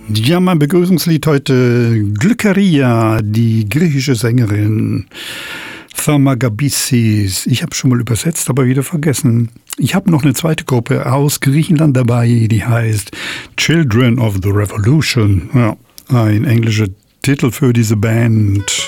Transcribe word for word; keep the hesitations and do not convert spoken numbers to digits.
Ja, mein Begrüßungslied heute Glückeria, die griechische Sängerin Thermagabissis. Ich habe schon mal übersetzt, aber wieder vergessen. Ich habe noch eine zweite Gruppe aus Griechenland dabei, die heißt Children of the Revolution. Ja, ein englischer Titel für diese Band.